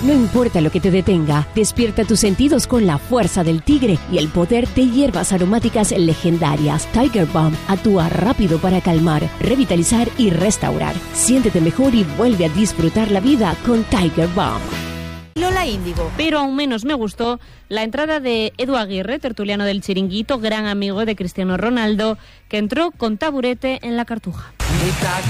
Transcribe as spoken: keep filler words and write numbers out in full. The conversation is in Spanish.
No importa lo que te detenga, despierta tus sentidos con la fuerza del tigre y el poder de hierbas aromáticas legendarias. Tiger Balm actúa rápido para calmar, revitalizar y restaurar. Siéntete mejor y vuelve a disfrutar la vida con Tiger Balm. Lola Índigo. Pero aún menos me gustó la entrada de Edu Aguirre, tertuliano del Chiringuito, gran amigo de Cristiano Ronaldo, que entró con taburete en la Cartuja.